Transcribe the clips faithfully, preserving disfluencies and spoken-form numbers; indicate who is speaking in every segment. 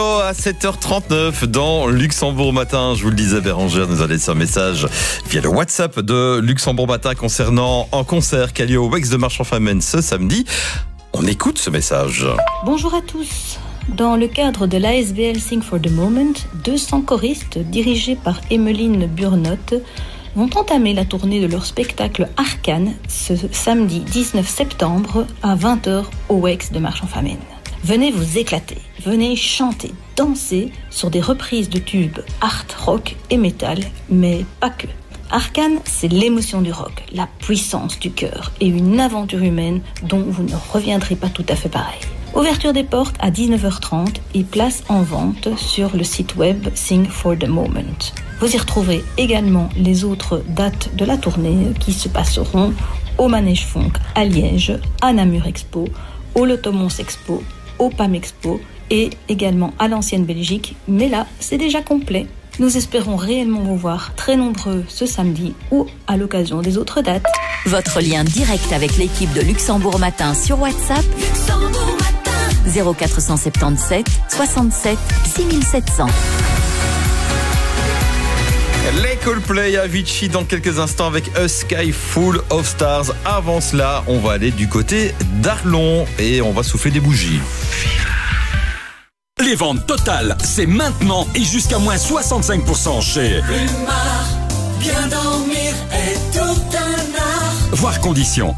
Speaker 1: À sept heures trente-neuf dans Luxembourg Matin, je vous le disais, Bérangère nous a laissé un message via le WhatsApp de Luxembourg Matin concernant un concert qui a lieu au Wex de Marchand-Famenne ce samedi. On écoute ce message.
Speaker 2: Bonjour à tous. Dans le cadre de l'A S B L Sing for the Moment, deux cents choristes dirigés par Emmeline Burnotte vont entamer la tournée de leur spectacle Arcane ce samedi dix-neuf septembre à vingt heures au Wex de Marchand-Famenne. Venez vous éclater, venez chanter, danser sur des reprises de tubes art, rock et metal, mais pas que. Arcane, c'est l'émotion du rock, la puissance du cœur et une aventure humaine dont vous ne reviendrez pas tout à fait pareil. Ouverture des portes à dix-neuf heures trente et place en vente sur le site web Sing for the Moment. Vous y retrouverez également les autres dates de la tournée qui se passeront au Manège Funk à Liège, à Namur Expo, au Lotomons Expo, au P A M Expo et également à l'Ancienne Belgique, mais là, c'est déjà complet. Nous espérons réellement vous voir très nombreux ce samedi ou à l'occasion des autres dates.
Speaker 3: Votre lien direct avec l'équipe de Luxembourg Matin sur WhatsApp Luxembourg Matin zéro quatre cent soixante-dix-sept soixante-sept six sept zéro zéro.
Speaker 1: Les Coldplay à Vichy dans quelques instants avec A Sky Full of Stars. Avant cela, on va aller du côté d'Arlon et on va souffler des bougies.
Speaker 4: Les ventes totales, c'est maintenant et jusqu'à moins soixante-cinq pour cent chez
Speaker 5: Plumard, bien dormir est tout un art.
Speaker 4: Voir conditions.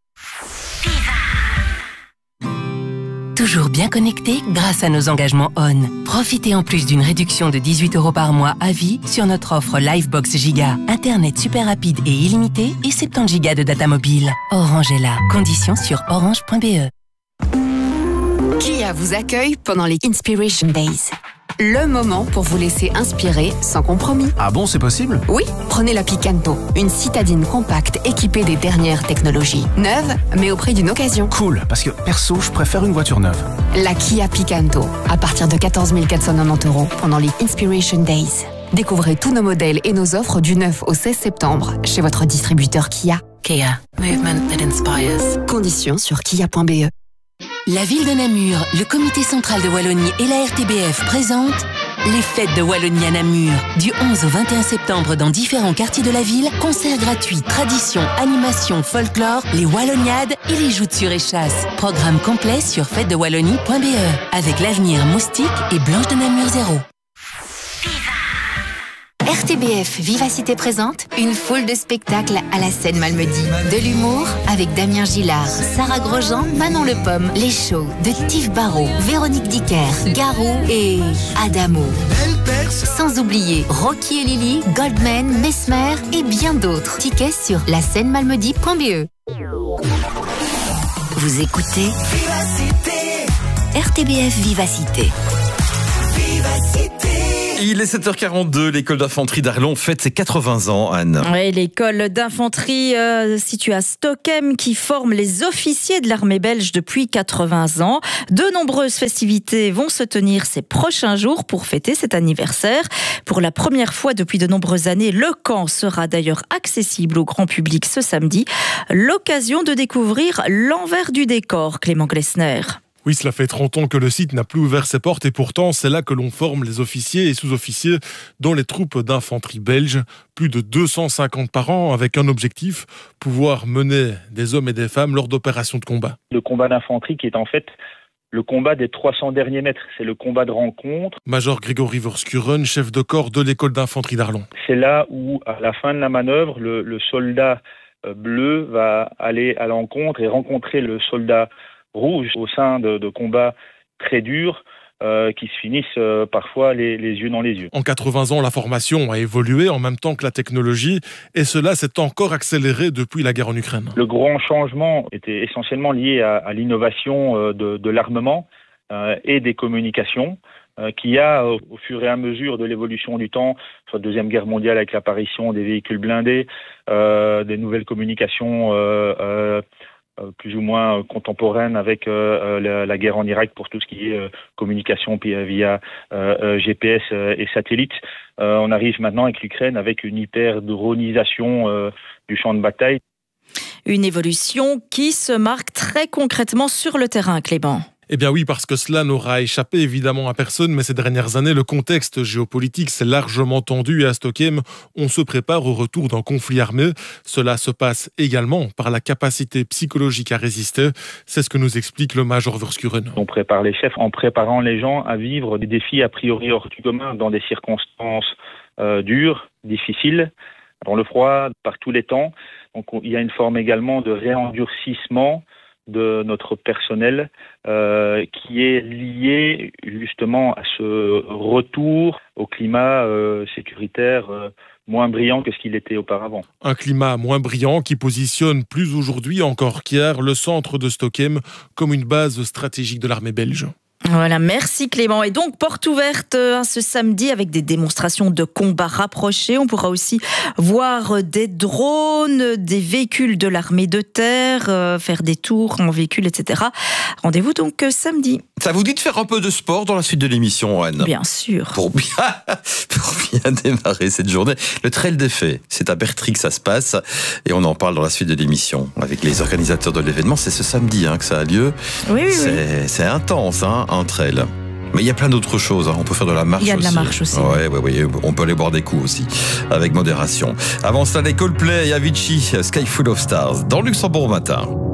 Speaker 6: Toujours bien connecté grâce à nos engagements O N. Profitez en plus d'une réduction de dix-huit euros par mois à vie sur notre offre Livebox Giga. Internet super rapide et illimité et soixante-dix gigas de data mobile. Orange est là. Conditions sur orange point b e.
Speaker 7: Kia vous accueille pendant les Inspiration Days. Le moment pour vous laisser inspirer sans compromis.
Speaker 8: Ah bon, c'est possible?
Speaker 7: Oui, prenez la Picanto, une citadine compacte équipée des dernières technologies. Neuve, mais au prix d'une occasion.
Speaker 8: Cool, parce que perso, je préfère une voiture neuve.
Speaker 7: La Kia Picanto, à partir de quatorze mille quatre cent quatre-vingt-dix euros pendant les Inspiration Days. Découvrez tous nos modèles et nos offres du neuf au seize septembre chez votre distributeur Kia.
Speaker 6: Kia, movement that inspires.
Speaker 7: Conditions sur kia point b e.
Speaker 6: La ville de Namur, le comité central de Wallonie et la R T B F présentent les fêtes de Wallonie à Namur. Du onze au vingt et un septembre dans différents quartiers de la ville, concerts gratuits, traditions, animations, folklore, les Walloniades et les joutes sur échasse. Programme complet sur fête de wallonie point b e avec l'avenir Moustique et Blanche de Namur Zéro.
Speaker 7: R T B F Vivacité présente une foule de spectacles à la scène Malmedy. De l'humour avec Damien Gillard, Sarah Grosjean, Manon Le Pomme, les shows de Tif Barrault, Véronique Dicker, Garou et Adamo. Sans oublier Rocky et Lily, Goldman, Mesmer et bien d'autres. Tickets sur la scène malmedy point b e.
Speaker 3: Vous écoutez
Speaker 5: Vivacité,
Speaker 3: R T B F Vivacité.
Speaker 5: vivacité.
Speaker 1: Il est sept heures quarante-deux, l'école d'infanterie d'Arlon fête ses quatre-vingts ans, Anne.
Speaker 9: Oui, l'école d'infanterie euh, située à Stockholm qui forme les officiers de l'armée belge depuis quatre-vingts ans. De nombreuses festivités vont se tenir ces prochains jours pour fêter cet anniversaire. Pour la première fois depuis de nombreuses années, le camp sera d'ailleurs accessible au grand public ce samedi. L'occasion de découvrir l'envers du décor, Clément Glessner.
Speaker 10: Oui, cela fait trente ans que le site n'a plus ouvert ses portes et pourtant, c'est là que l'on forme les officiers et sous-officiers dans les troupes d'infanterie belges. Plus de deux cent cinquante par an avec un objectif, pouvoir mener des hommes et des femmes lors d'opérations de combat.
Speaker 11: Le combat d'infanterie qui est en fait le combat des trois cents derniers mètres, c'est le combat de rencontre.
Speaker 10: Major Grégory Vorskuren, chef de corps de l'école d'infanterie d'Arlon.
Speaker 11: C'est là où, à la fin de la manœuvre, le, le soldat bleu va aller à l'encontre et rencontrer le soldat rouge au sein de, de combats très durs euh, qui se finissent euh, parfois les, les yeux dans les yeux.
Speaker 10: En quatre-vingts ans, la formation a évolué en même temps que la technologie et cela s'est encore accéléré depuis la guerre en Ukraine.
Speaker 11: Le grand changement était essentiellement lié à, à l'innovation euh, de, de l'armement euh, et des communications euh, qui a, au, au fur et à mesure de l'évolution du temps, soit la Deuxième Guerre mondiale avec l'apparition des véhicules blindés, euh, des nouvelles communications euh, euh, plus ou moins contemporaine avec euh, la, la guerre en Irak pour tout ce qui est euh, communication via euh, G P S et satellite. Euh, on arrive maintenant avec l'Ukraine avec une hyper-dronisation euh, du champ de bataille.
Speaker 9: Une évolution qui se marque très concrètement sur le terrain, Clément.
Speaker 10: Eh bien oui, parce que cela n'aura échappé évidemment à personne, mais ces dernières années, le contexte géopolitique s'est largement tendu et à Stockholm, on se prépare au retour d'un conflit armé. Cela se passe également par la capacité psychologique à résister. C'est ce que nous explique le Major Verskuren.
Speaker 11: On prépare les chefs en préparant les gens à vivre des défis a priori hors du commun dans des circonstances euh, dures, difficiles, dans le froid, par tous les temps. Donc il y a une forme également de réendurcissement de notre personnel euh, qui est lié justement à ce retour au climat euh, sécuritaire euh, moins brillant que ce qu'il était auparavant.
Speaker 10: Un climat moins brillant qui positionne plus aujourd'hui encore qu'hier le centre de Stockholm comme une base stratégique de l'armée belge.
Speaker 9: Voilà, merci Clément. Et donc, porte ouverte hein, ce samedi avec des démonstrations de combats rapprochés. On pourra aussi voir des drones, des véhicules de l'armée de terre, euh, faire des tours en véhicule, et cetera. Rendez-vous donc euh, samedi.
Speaker 1: Ça vous dit de faire un peu de sport dans la suite de l'émission, Anne ?
Speaker 9: Bien sûr.
Speaker 1: Pour bien, pour bien démarrer cette journée. Le Trail des Fées, c'est à Bertry que ça se passe. Et on en parle dans la suite de l'émission avec les organisateurs de l'événement. C'est ce samedi hein, que ça a lieu.
Speaker 9: Oui, oui,
Speaker 1: c'est,
Speaker 9: oui.
Speaker 1: c'est intense, hein, un trail. Mais il y a plein d'autres choses. Hein. On peut faire de la marche aussi.
Speaker 9: Il y a de
Speaker 1: aussi.
Speaker 9: la marche aussi.
Speaker 1: Ouais, ouais, ouais. On peut aller boire des coups aussi, avec modération. Avant cela, les Coldplay et Avicii, Sky Full of Stars, dans Luxembourg matin.